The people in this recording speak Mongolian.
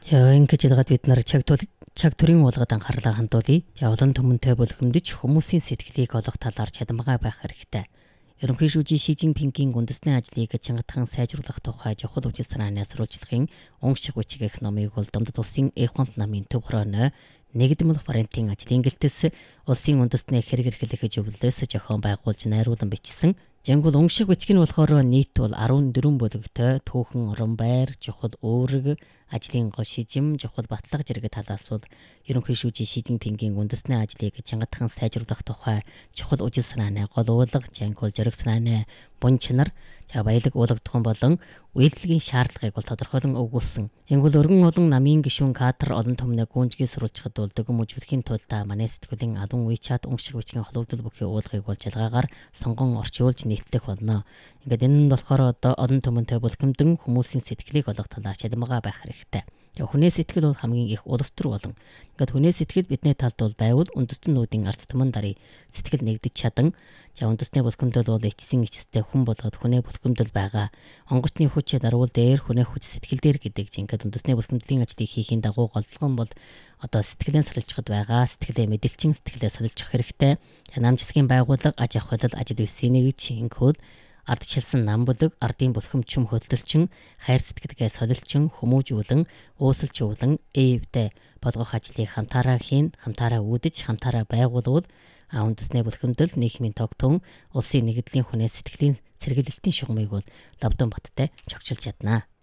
За ингэж яагаад бид нар чаг төрийн уулгад анхаарлаа хандуулъя. За олон түмэнтэй бөлгөмдөж хүмүүсийн сэтгэлийг олох талаар чадамгаа байх хэрэгтэй. Ерөнхий шүүжийн Ши Жинпингийн үндэсний ажлыг чангатхан сайжруулах тухай чухал үжил санааны сурвалжлагын унших бичгэх номыг бол Домдод улсын Эхонт намын төв хорооно нэгдмэл фронтын ажлын гэлтэс улсын үндэстний хэрэг эрхлэх зөвлөлөөс зохион байгуулж найруулан бичсэн. Жангул унших бичиг нь болохоор нийт бол 14 бүлэгтэй түүхэн орон байр, чухал үүрэг, ажлын гол шижим, чухал батлага зэрэг талаас бол ерөнхий шүүжийн Ши Жинпингийн үндэсний ажлыг чангатхан сайжруулах тухай чухал үжил санааны гол уулга, жангул зориг санааны бун чанар, баялаг уулгадхан болон үйлдэлгийн шаардлагыг бол тодорхойлон өгүүлсэн. Жангул өргөн олон намын гишүүн кадр олон түмнээ гүнжгий сурвалжахад бол дөг мөжвөхийн тулд манай сэтгүүлийн адун WeChat унших бичгийн холбогдол бүхий уулгыг бол жалгаагаар сонгон орчуулж нийтлэх болно. Ингээд энэ нь болохоор одоо олон түмэнтэй бөлгөмдөн хүмүүсийн сэтгэлийг олох талаар чадамгаа байх хэрэгтэй. Хүнээ сэтгэл бол хамгийн их улстар болон ингээд хүнээ сэтгэл бидний талд бол байвал үндэстнүүдийн ард түмэн дарыг сэтгэл нэгдэж чадан үндэсний бөлгөмдөл бол ичсэн ичстэй хүн болоод хүнээ бөлгөмдөл байгаа. Онгоцны хүчээ даруул дээр хүнээ хүч сэтгэл дээр гэдэг ингээд үндэсний бөлгөмдлийн ажлыг хийхийн дагуу голдлогон бол одоо сэтгэлээ солилцоход байгаа. Сэтгэлээ мэдлэгчин сэтгэлээ солилцох хэрэгтэй. Намжсгийн байгууллага аж ахуй ажил үйлсийн нэгж инхүүд ардчилсан нам бүлэг, ардын бүлхэмчүм хөдөлчин, хайр сэтгэлгээ солилцсон, хүмүүжүүлэн, өөсөлжүүлэн, ээвтэй болгох ажлыг хамтаараа хийн, хамтаараа үүдэж, хамтаараа байгуулвал үндэсний бүлхэмдэл, нийгмийн тогтун, улсын нэгдлийн хүнээ сэтгэлийн сэргийлэлтийн шугамыг бол Лавдан баттай чогчилж чадна.